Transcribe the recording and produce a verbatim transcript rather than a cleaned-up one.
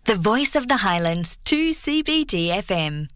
The Voice of the Highlands, two C B D F M.